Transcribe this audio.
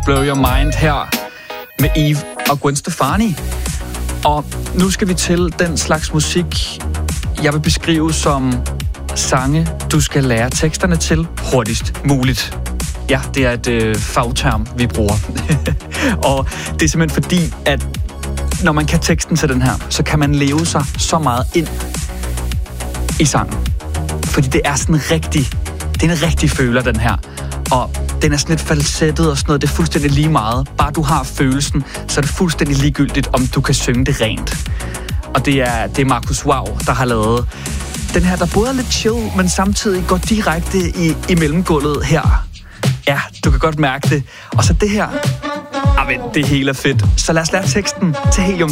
Blow Your Mind her med Eve og Gwen Stefani. Og nu skal vi til den slags musik, jeg vil beskrive som sange, du skal lære teksterne til hurtigst muligt. Ja, det er et fagterm, vi bruger. Og det er simpelthen fordi, at når man kan teksten til den her, så kan man leve sig så meget ind i sangen. Fordi det er sådan en rigtig føler, den her. Og den er sådan lidt falsettet og sådan noget. Det er fuldstændig lige meget. Bare du har følelsen, så er det fuldstændig ligegyldigt, om du kan synge det rent. Og det er Markus Wow, der har lavet den her, der både er lidt chill, men samtidig går direkte i mellemgulvet her. Ja, du kan godt mærke det. Og så det her. Det hele er fedt. Så lad os lære teksten til Helium